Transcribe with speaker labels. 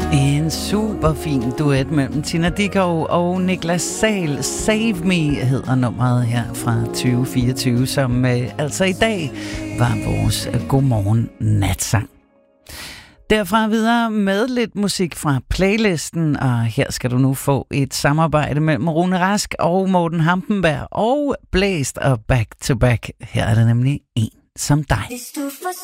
Speaker 1: En super fin duet mellem Tina Dickow og Niklas Sahl. Save Me hedder nummeret her fra 2024, som altså i dag var vores godmorgen natsang. Derfra videre med lidt musik fra playlisten, og her skal du nu få et samarbejde mellem Rune Rask og Morten Hampenberg og Blæst og Back to Back. Her er der nemlig En som dig.
Speaker 2: Hvis du får